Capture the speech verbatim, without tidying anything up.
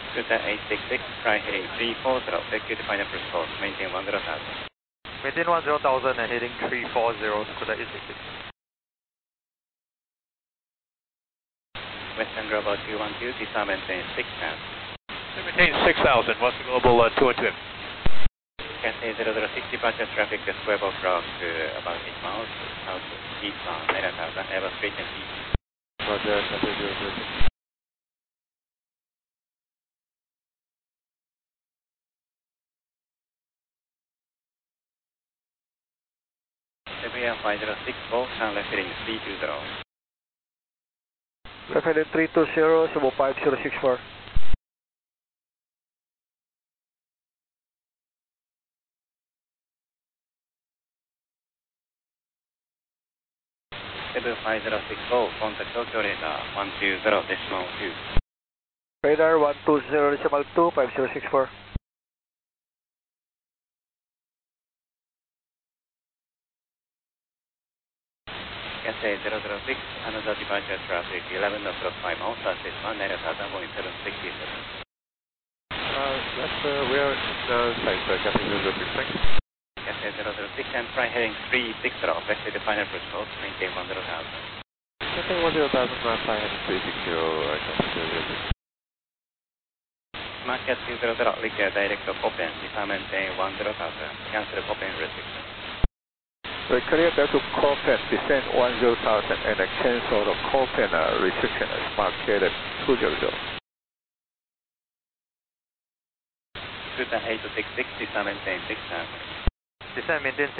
Scooter eight six six, fly heading three four zero, execute the final approach course, maintain one zero thousand. Maintain one zero thousand and heading three four zero, Scooter eight six six. Western Global two one two, disarm maintain six thousand. Maintain six thousand, Western Global uh, two one two. Cathay zero zero six, departure traffic, square box route to about eight miles, south eastbound, nine thousand, Airbus three ten P. Roger, Cathay zero zero six. February five zero six four, turn left heading three two zero. Left heading three two zero, Cebu five zero six four. Cebu five zero six four, contact Tokyo radar one two zero decimal two. Radar one two zero decimal two, five zero six four. Cathay zero zero six, another departure traffic, eleven knots five miles, southeast one, nine thousand, Boeing seven sixty-seven. Uh, that's uh, we are in the site, uh, Cathay zero zero six, thanks. Cathay zero zero six and fly heading three six zero, exit the final approach course, maintain one zero thousand. Cathay one zero thousand, uh, fly heading three six zero, uh, Cathay zero zero six. Market two zero zero, require direct of open, disarm maintain one zero thousand, cancel open restriction. We clear back to Copen, descend one zero thousand and uh, cancel the Copen uh, restriction as marked two zero zero. Scooter eight six six, disarm maintain six thousand. Descend maintain